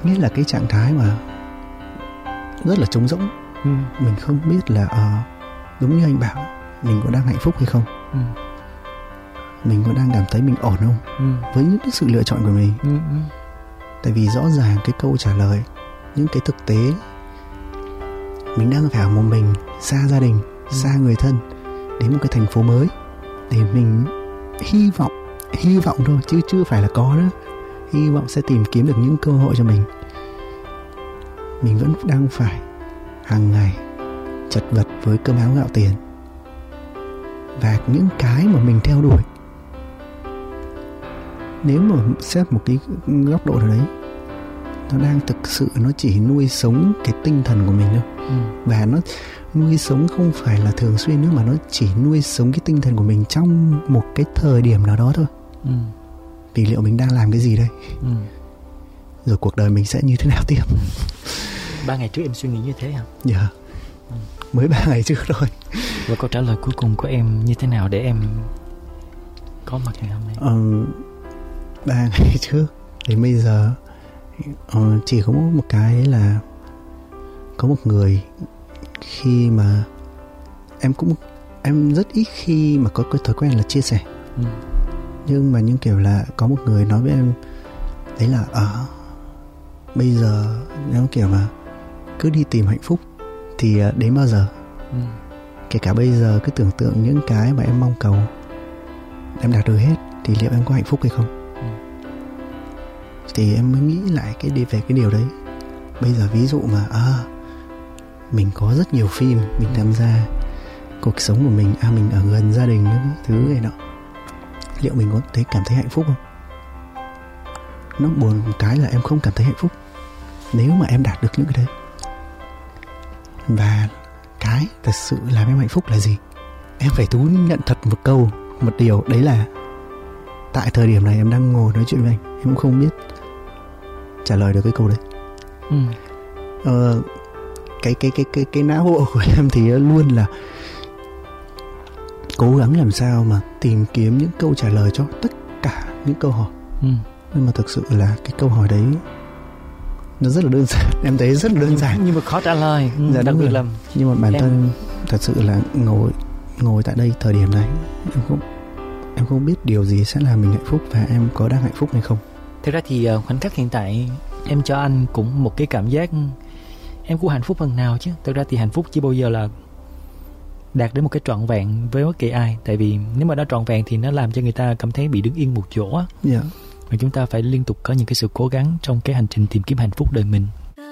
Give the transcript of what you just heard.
biết là cái trạng thái mà rất là trống rỗng. Mình không biết là đúng như anh bảo, mình có đang hạnh phúc hay không, mình có đang cảm thấy mình ổn không với những cái sự lựa chọn của mình. Tại vì rõ ràng cái câu trả lời, những cái thực tế, mình đang phải một mình, xa gia đình, xa người thân, đến một cái thành phố mới để mình hy vọng thôi chứ chưa phải là có nữa, hy vọng sẽ tìm kiếm được những cơ hội cho mình. Mình vẫn đang phải hàng ngày chật vật với cơm áo gạo tiền, và những cái mà mình theo đuổi, nếu mà xét một cái góc độ nào đấy, nó đang thực sự nó chỉ nuôi sống cái tinh thần của mình thôi. Và nó nuôi sống không phải là thường xuyên nữa, mà nó chỉ nuôi sống cái tinh thần của mình trong một cái thời điểm nào đó thôi. Vì liệu mình đang làm cái gì đây? Rồi cuộc đời mình sẽ như thế nào tiếp? 3 ngày trước em suy nghĩ như thế hả? Dạ, mới 3 ngày trước thôi. Và câu trả lời cuối cùng của em như thế nào để em có mặt ngày hôm nay? 3 ngày trước đến bây giờ chỉ có một cái là có một người khi mà em rất ít khi mà có cái thói quen là chia sẻ. Nhưng mà những kiểu là có một người nói với em đấy là bây giờ nó kiểu mà cứ đi tìm hạnh phúc thì đến bao giờ, kể cả bây giờ cứ tưởng tượng những cái mà em mong cầu em đạt được hết thì liệu em có hạnh phúc hay không? Thì em mới nghĩ lại về cái điều đấy. Bây giờ ví dụ mà mình có rất nhiều phim mình tham gia, cuộc sống của mình mình ở gần gia đình những thứ này nọ, liệu mình có cảm thấy hạnh phúc không? Nó buồn một cái là em không cảm thấy hạnh phúc nếu mà em đạt được những cái đấy. Và cái thật sự làm em hạnh phúc là gì? Em phải thú nhận thật một điều, đấy là tại thời điểm này em đang ngồi nói chuyện với anh, em cũng không biết trả lời được cái câu đấy. Cái não bộ của em thì luôn là cố gắng làm sao mà tìm kiếm những câu trả lời cho tất cả những câu hỏi. Nhưng mà thực sự là cái câu hỏi đấy nó rất là đơn giản, em thấy rất là đơn giản nhưng mà khó trả lời. Dạ, đặc biệt là nhưng mà bản thân thật sự là ngồi tại đây thời điểm này, em không biết điều gì sẽ làm mình hạnh phúc và em có đang hạnh phúc hay không. Thực ra thì khoảnh khắc hiện tại em cho anh cũng một cái cảm giác em cũng hạnh phúc phần nào chứ. Thực ra thì hạnh phúc chưa bao giờ là đạt đến một cái trọn vẹn với bất kỳ ai. Tại vì nếu mà đã trọn vẹn thì nó làm cho người ta cảm thấy bị đứng yên một chỗ á. Và chúng ta phải liên tục có những cái sự cố gắng trong cái hành trình tìm kiếm hạnh phúc đời mình.